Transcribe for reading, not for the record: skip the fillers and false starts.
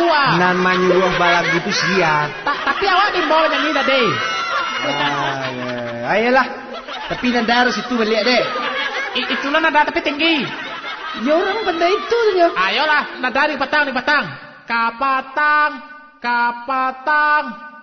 tua. Nan menyuruh balag gitu siap. Tapi awak di bawah yang ini deh. Ayolah. Tapi nada harus itu balik deh. Itulah nada tapi tinggi. Ya orang benda itu ya. Ayolah, nada di patang. Kapatang.